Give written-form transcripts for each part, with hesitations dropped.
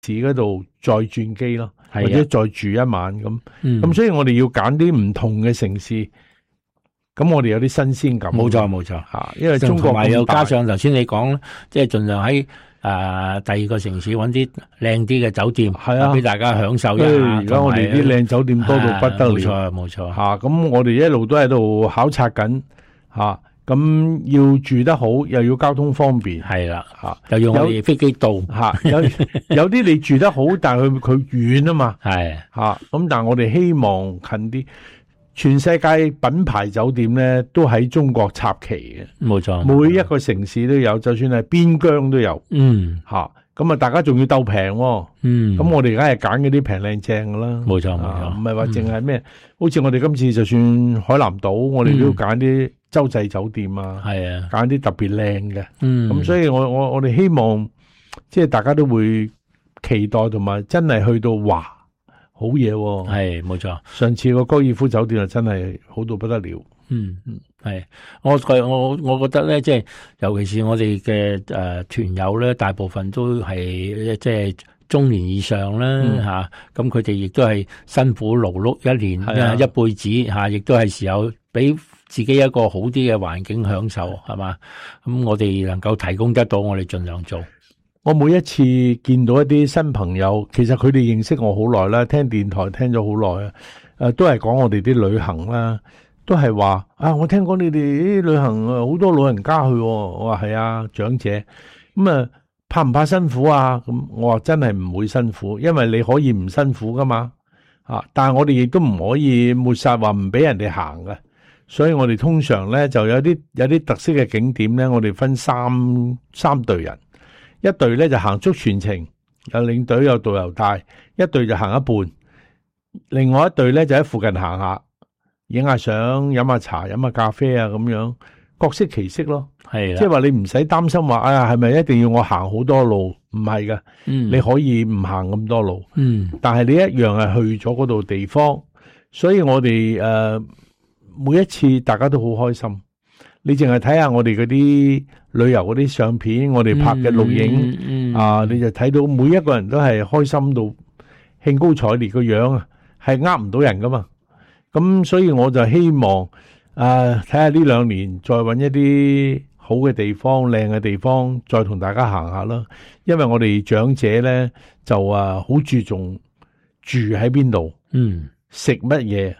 市嗰度再轉機咯， 係啊或者再住一晚咁。咁所以我哋要揀啲唔同嘅城市，咁我哋有啲新鮮感。 冇錯冇錯吓，因為中國同埋又咁大加上頭先你講，即係盡量喺第二個城市揾啲靚啲嘅酒店， 係啊俾大家享受一下。 而家我哋啲靚酒店多到不得了。 冇錯冇錯。 吓，咁我哋一路都喺度考察緊吓，咁要住得好，又要交通方便， 係啦吓， 又要我哋飛機到吓，有啲你住得好，但係佢遠啊嘛， 係吓，咁但係我哋希望近啲。全世界品牌酒店咧都喺中國插旗嘅， 冇錯， 每一個城市都有，就算係邊疆都有。吓，咁啊，大家仲要鬥平喎。咁我哋梗係揀嗰啲平靚正噶啦。 冇錯冇錯， 唔係話淨係咩，好似我哋今次就算海南島，我哋都要揀啲洲際酒店啊， 係啊， 揀啲特別靚嘅。咁所以我哋希望，即係大家都會期待同埋真係去到哇！好嘢喎， 係冇錯。 上次個高爾夫酒店啊，真係好到不得了。 係，我覺得咧，即係尤其是我哋嘅團友咧，大部分都係即係中年以上啦吓，咁佢哋亦都係辛苦勞碌一年一輩子吓，亦都係時候俾自己一個好啲嘅環境享受，係嘛？咁我哋能夠提供得到，我哋盡量做。 我每一次見到一啲新朋友，其實佢哋認識我好耐啦，聽電台聽咗好耐啊，都係講我哋啲旅行啦，都係話我聽講你哋啲旅行好多老人家去，我話係啊，長者咁怕唔怕辛苦啊？咁我話真係唔會辛苦，因為你可以唔辛苦噶嘛，但係我哋亦都唔可以抹殺話唔俾人哋行嘅，所以我哋通常咧就有啲特色嘅景點咧，我哋分三隊人。一隊咧就行足全程，有領隊有導遊帶；一隊就行一半，另外一隊咧就喺附近行下，影下相、飲下茶、飲下咖啡啊，咁樣各色其色咯。係，即係話你唔使擔心話，係咪一定要我行好多路？唔係噶，你可以唔行咁多路。但係你一樣係去咗嗰度地方，所以我哋每一次大家都好開心。你淨係睇下我哋嗰啲旅遊嗰啲相片，我哋拍嘅錄影，你就睇到每一個人都係開心到興高采烈個樣啊，係唔到人噶嘛。咁所以我就希望睇下呢2年再搵一啲好嘅地方、靚嘅地方，再同大家行下啦。因為我哋長者咧就好注重住喺邊度，食乜嘢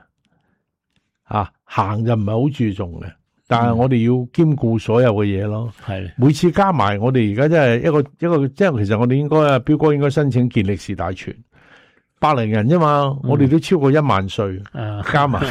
行就唔係好注重嘅。但係我哋要兼顧所有嘅嘢咯，每次加埋我哋而家真係一個，即係其實我哋應該彪哥應該申請健力士大全，100人啫嘛，我哋都超過1萬歲，加埋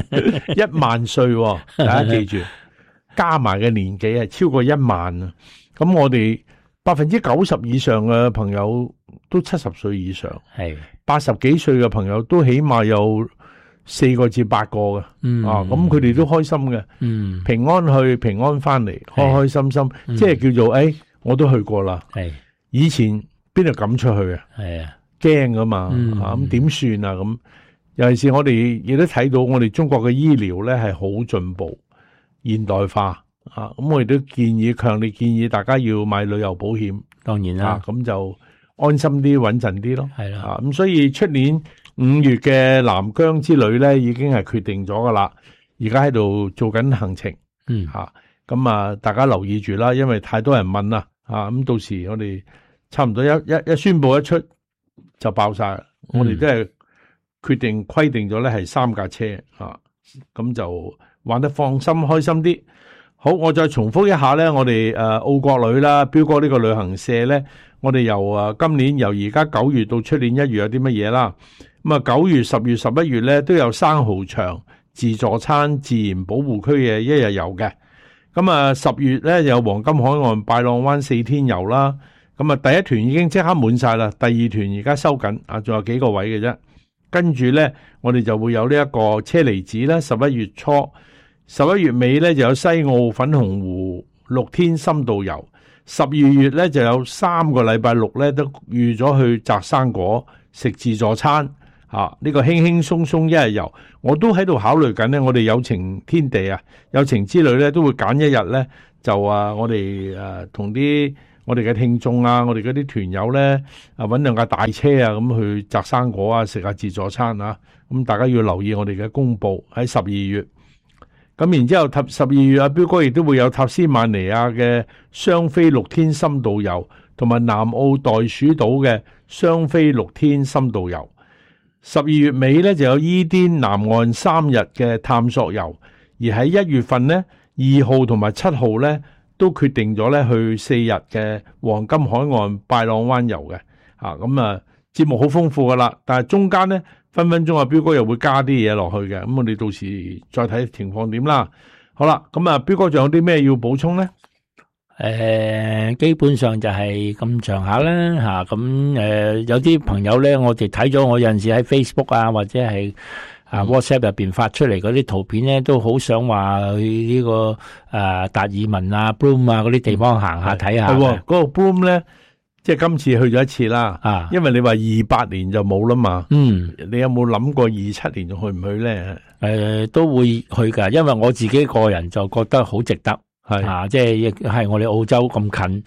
1萬歲，大家記住，加埋嘅年紀係超過1萬啊！咁我哋90%以上嘅朋友都70歲以上，係80幾歲嘅朋友都起碼有4個至8個嘅，咁佢哋都開心嘅，平安去平安翻嚟，開開心心，即係叫做我都去過啦。以前邊度敢出去啊？驚噶嘛，咁點算啊？咁尤其是我哋亦都睇到，我哋中國嘅醫療咧係好進步、現代化咁我哋都強烈建議大家要買旅遊保險，當然啦，咁就安心啲、穩陣啲咯。係啦，咁所以出年5月嘅南疆之旅咧，已經係決定咗噶啦，而家喺度做緊行程，咁大家留意住啦，因為太多人問啦，咁到時我哋差唔多一宣布一出就爆晒，我哋都係規定咗咧係3架車，咁就玩得放心開心啲。好，我再重複一下咧，我哋澳國旅啦，彪哥呢個旅行社咧，我哋今年由而家9月到出年1月有啲乜嘢啦？咁9月、10月、11月咧都有生蠔場、自助餐、自然保護區嘅1日遊嘅。咁10月咧有黃金海岸、拜浪灣4天遊啦。咁第一團已經即刻滿晒啦，第2團而家收緊，仲有幾個位嘅啫。跟住咧，我哋就會有呢一個車厘子啦，11月初、11月尾咧就有西澳粉紅湖6天深度遊。12月咧就有3個禮拜6咧都預咗去摘生果、食自助餐，呢個輕輕鬆鬆1日遊。我都喺度考慮緊咧，我哋有情天地有情之旅咧都會揀1日咧，就我哋同啲我哋嘅聽眾啊，我哋嗰啲團友咧搵兩架大車啊，咁去摘生果啊，食下自助餐啊。咁大家要留意我哋嘅公佈喺12月。咁然之後12月阿彪哥亦都會有塔斯曼尼亞嘅雙飛6天深度遊，同埋南澳袋鼠島嘅雙飛6天深度遊。12月尾咧就有伊甸南岸3日嘅探索遊，而喺1月份咧2號同埋7號咧都決定咗咧去4日嘅黃金海岸拜朗灣遊嘅。咁啊節目好豐富噶啦，但係中間咧分分鐘阿彪哥又會加啲嘢落去嘅，咁我哋到時再睇情況點啦。好啦，咁啊彪哥仲有啲咩要補充咧？ 基本上就係咁上下啦吓，咁有啲朋友咧，我哋睇咗，我有陣時喺 Facebook 啊或者係WhatsApp 入邊發出嚟嗰啲圖片咧，都好想話去呢個達爾文啊 Broome 啊嗰啲地方行下睇下。 嗰個 Broome 咧，即係今次去咗一次啦，因為你話28年就冇啦嘛。你有冇諗過27年仲去唔去咧？ 都會去噶，因為我自己個人就覺得好值得。即係亦係我哋澳洲咁近、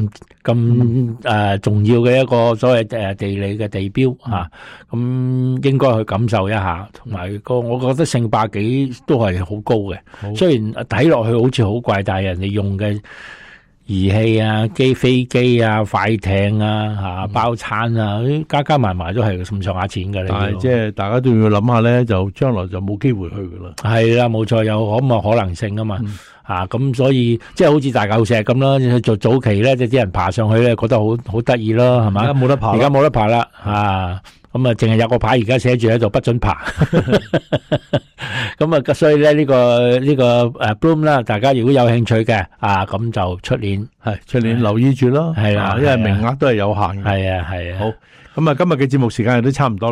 咁重要嘅一個所謂地理嘅地標咁應該去感受一下，同埋我覺得性價比都係好高嘅。雖然睇落去好似好貴，但係人哋用嘅儀器啊、飛機啊、快艇啊、包餐啊，加埋都係咁上下錢㗎。 但係即係大家都要諗下咧，就將來就冇機會去㗎啦。 係啦，冇錯，有咁嘅可能性啊嘛。咁所以即係好似大舊石咁啦，做早期咧，即係啲人爬上去咧，覺得好得意咯，係嘛？ 而家冇得爬， 而家冇得爬啦，咁啊，淨係有個牌而家寫住喺度不准爬。咁啊，所以咧呢個Broome 啦，大家如果有興趣嘅咁就出年留意住咯， 係啦， 因為名額都係有限嘅。 係啊。 好，咁啊，今日嘅節目時間亦都差唔多。